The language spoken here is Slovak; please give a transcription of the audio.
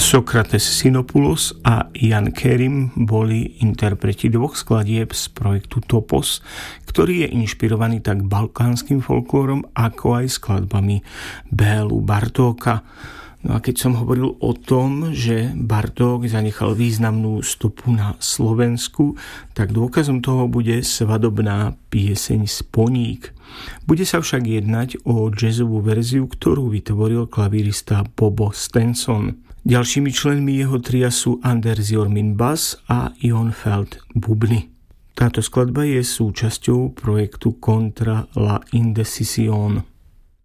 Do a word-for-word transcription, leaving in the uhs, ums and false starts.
Sokrates Sinopoulos a Jan Kerim boli interpreti dvoch skladieb z projektu Topos, ktorý je inšpirovaný tak balkánskym folklórom, ako aj skladbami Bélu Bartóka. No a keď som hovoril o tom, že Bartók zanechal významnú stopu na Slovensku, tak dôkazom toho bude svadobná pieseň Sponík. Bude sa však jednať o jazzovú verziu, ktorú vytvoril klavírista Bobo Stenson. Ďalšími členmi jeho tria sú Anders Jormin bass a Jon Feld bubny. Táto skladba je súčasťou projektu Contra la Indecisión.